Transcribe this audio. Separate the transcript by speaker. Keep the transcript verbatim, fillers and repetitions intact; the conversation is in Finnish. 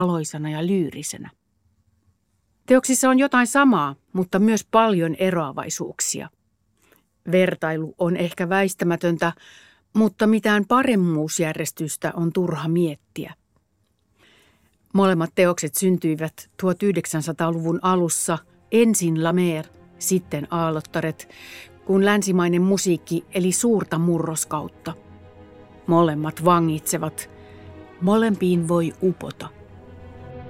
Speaker 1: valoisana ja lyyrisenä. Teoksissa on jotain samaa, mutta myös paljon eroavaisuuksia. Vertailu on ehkä väistämätöntä, mutta mitään paremmuusjärjestystä on turha miettiä. Molemmat teokset syntyivät tuhatyhdeksänsataaluvun alussa, ensin La Mer, sitten Aallottaret, kun länsimainen musiikki eli suurta murroskautta. Molemmat vangitsevat, molempiin voi upota.